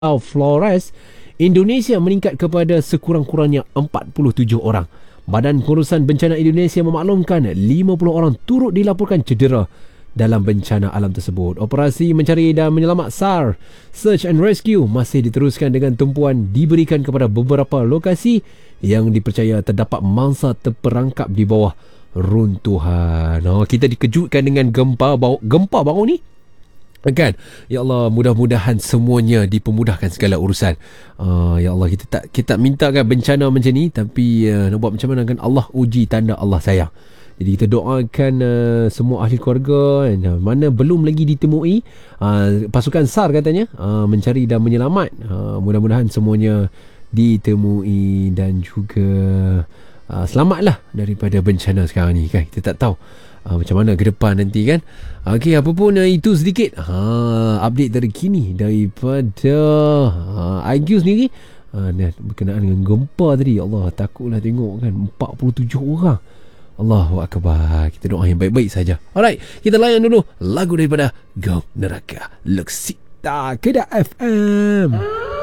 Flores, Indonesia meningkat kepada sekurang-kurangnya 47 orang. Badan Pengurusan Bencana Indonesia memaklumkan 50 orang turut dilaporkan cedera dalam bencana alam tersebut. Operasi mencari dan menyelamat SAR, Search and Rescue, masih diteruskan dengan tumpuan diberikan kepada beberapa lokasi yang dipercaya terdapat mangsa terperangkap di bawah runtuhan. Kita dikejutkan dengan gempa baru ni. Kan? Ya Allah, mudah-mudahan semuanya dipermudahkan segala urusan. Ya Allah, kita minta kan bencana macam ni, tapi nak buat macam mana kan, Allah uji tanda Allah sayang. Jadi kita doakan semua ahli keluarga mana belum lagi ditemui. Pasukan SAR katanya mencari dan menyelamat. Mudah-mudahan semuanya ditemui dan juga selamatlah daripada bencana sekarang ni kan. Kita tak tahu macam mana ke depan nanti kan. Okey, apa pun itu sedikit update terkini daripada IQ sendiri berkenaan dengan gempa tadi. Allah, takutlah tengok kan 47 orang. Allahu Akbar. Kita doa yang baik-baik saja. Alright, kita layan dulu lagu daripada Go Neraka Luxita Kedah FM.